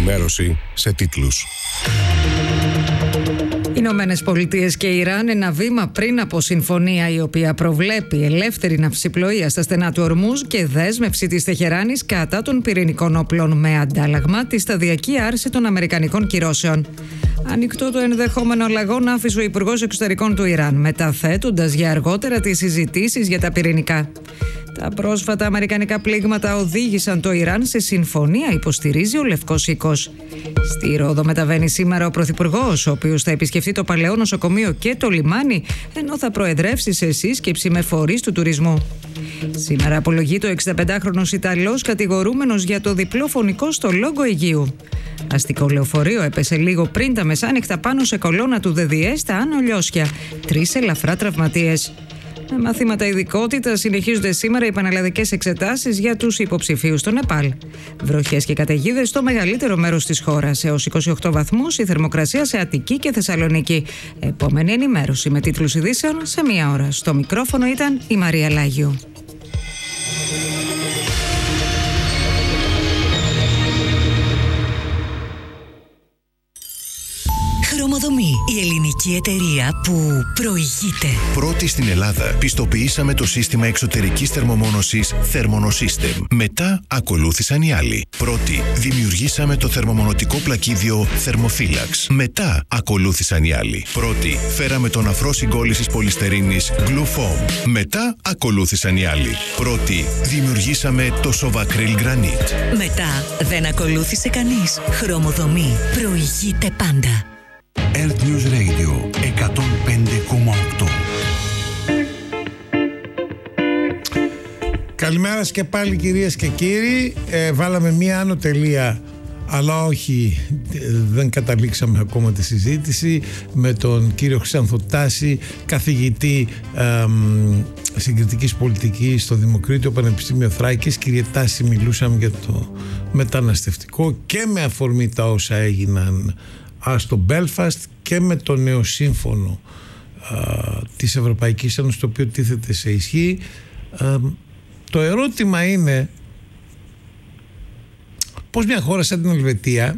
ενημέρωση σε τίτλους. Ηνωμένες Πολιτείες και Ιράν, ένα βήμα πριν από συμφωνία η οποία προβλέπει ελεύθερη ναυσιπλοεία στα στενά του Ορμούζ και δέσμευση της Τεχεράνης κατά των πυρηνικών όπλων με αντάλλαγμα τη σταδιακή άρση των αμερικανικών κυρώσεων. Ανοιχτό το ενδεχόμενο αλλαγών άφησε ο Υπουργός Εξωτερικών του Ιράν, μεταθέτοντας για αργότερα τις συζητήσεις για τα πυρηνικά. Τα πρόσφατα αμερικανικά πλήγματα οδήγησαν το Ιράν σε συμφωνία, υποστηρίζει ο Λευκός Οίκος. Στη Ρόδο μεταβαίνει σήμερα ο Πρωθυπουργός, ο οποίος θα επισκεφτεί το παλαιό νοσοκομείο και το λιμάνι, ενώ θα προεδρεύσει σε σύσκεψη με φορείς του τουρισμού. Σήμερα απολογείται ο 65χρονος Ιταλός κατηγορούμενος για το διπλό φωνικό στο Λόγκο Αιγείου. Αστικό λεωφορείο έπεσε λίγο πριν τα μεσάνυχτα πάνω σε κολόνα του ΔΔΕ στα Άνω Λιώσια. 3 ελαφρά τραυματίες. Με μαθήματα ειδικότητα συνεχίζονται σήμερα οι πανελλαδικές εξετάσεις για τους υποψηφίους στο Νεπάλ. Βροχές και καταιγίδες στο μεγαλύτερο μέρος της χώρας. Έως 28 βαθμούς η θερμοκρασία σε Αττική και Θεσσαλονίκη. Επόμενη ενημέρωση με τίτλους ειδήσεων σε 1 ώρα. Στο μικρόφωνο ήταν η Μαρία Λάγιου. Χρωμοδομή, η ελληνική εταιρεία που προηγείται. Πρώτη στην Ελλάδα, πιστοποιήσαμε το σύστημα εξωτερικής θερμομόνωσης Thermonosystem. Μετά ακολούθησαν οι άλλοι. Πρώτη, δημιουργήσαμε το θερμομονωτικό πλακίδιο Thermophilax. Μετά ακολούθησαν οι άλλοι. Πρώτη, φέραμε τον αφρό συγκόλλησης πολυστερίνης Glufoam. Μετά ακολούθησαν οι άλλοι. Πρώτη, δημιουργήσαμε το Sovacryl Granite. Μετά δεν ακολούθησε κανείς. Χρωμοδομή, προηγείται πάντα. Earth News Radio 105,8. Καλημέρα σας και πάλι, κυρίες και κύριοι. Βάλαμε μία άνω τελεία, αλλά όχι, δεν καταλήξαμε ακόμα τη συζήτηση με τον κύριο Χρυσάνθο Τάση, καθηγητή συγκριτικής πολιτικής στο Δημοκρίτιο Πανεπιστήμιο Θράκης. Κύριε Τάση, μιλούσαμε για το μεταναστευτικό και με αφορμή τα όσα έγιναν στο Μπέλφαστ και με το νέο σύμφωνο της Ευρωπαϊκής Ένωσης, το οποίο τίθεται σε ισχύ. Το ερώτημα είναι πώς μια χώρα σαν την Ελβετία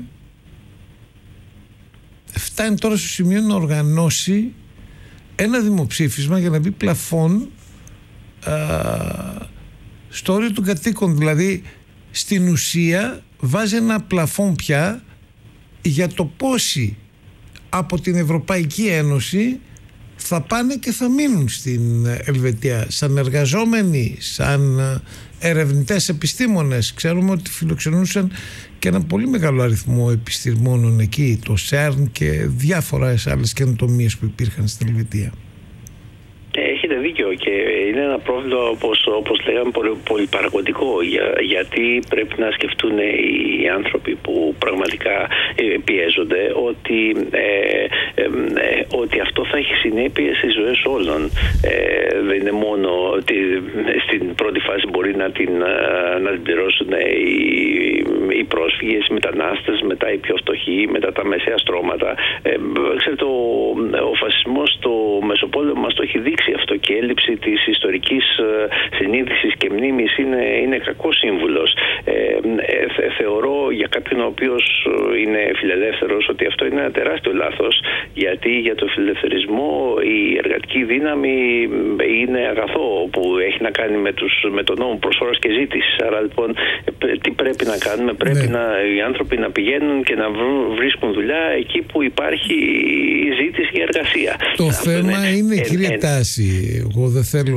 φτάνει τώρα στο σημείο να οργανώσει ένα δημοψήφισμα για να μπει πλαφόν στο όριο των κατοίκων. Δηλαδή στην ουσία βάζει ένα πλαφόν πια για το πόσοι από την Ευρωπαϊκή Ένωση θα πάνε και θα μείνουν στην Ελβετία σαν εργαζόμενοι, σαν ερευνητές, επιστήμονες. Ξέρουμε ότι φιλοξενούσαν και ένα πολύ μεγάλο αριθμό επιστημόνων εκεί, το ΣΕΡΝ και διάφορες άλλες καινοτομίες που υπήρχαν στην Ελβετία. Έχετε δίκιο και είναι ένα πρόβλημα, όπως λέγαμε, πολύ παραγωγικό, γιατί πρέπει να σκεφτούν οι άνθρωποι που πραγματικά πιέζονται ότι αυτό θα έχει συνέπειες στις ζωές όλων. Δεν είναι μόνο ότι στην πρώτη φάση μπορεί να την πληρώσουν οι πρόσφυγες, οι μετανάστες, μετά οι πιο φτωχοί, μετά τα μεσαία στρώματα. Ξέρετε, ο φασισμός στο Μεσοπόλεμο μας το έχει δείξει αυτό, και η έλλειψη της ιστορικής συνείδησης και μνήμης είναι κακός σύμβουλος. Θεωρώ για κάποιον ο οποίος είναι φιλελεύθερος ότι αυτό είναι ένα τεράστιο λάθος, γιατί για το φιλελευθερισμό η εργατική δύναμη είναι αγαθό που έχει να κάνει με τον νόμο προσφοράς και ζήτησης. Άρα λοιπόν τι πρέπει να κάνουμε? Πρέπει οι άνθρωποι να πηγαίνουν και να βρίσκουν δουλειά εκεί που υπάρχει η ζήτηση για εργασία. Το θέμα είναι, κύριε Τάση, εγώ δεν θέλω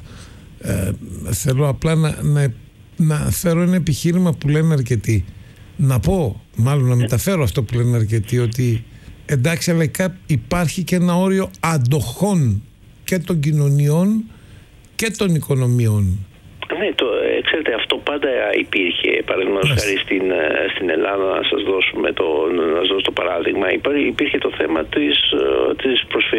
θέλω απλά να φέρω ένα επιχείρημα που λένε αρκετοί. Να μεταφέρω αυτό που λένε αρκετοί, ότι εντάξει, αλλά υπάρχει και ένα όριο αντοχών και των κοινωνιών και των οικονομιών. Ναι, ξέρετε, αυτό πάντα υπήρχε. Παραδείγματος χάρη στην Ελλάδα, να σας δώσω το παράδειγμα, υπήρχε το θέμα της